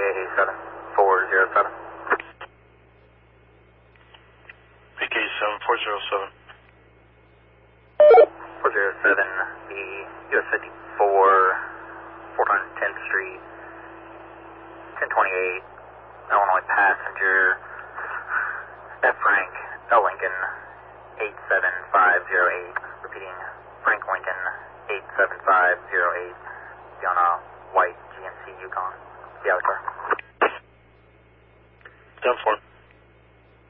VK7407. VK7407. 407, the US 54, 410th Street, 1028, Illinois passenger, F. Frank, L. Lincoln, 87508. Repeating, Frank Lincoln, 87508. Be on a white GMC Yukon. Be out of the car. 10-4.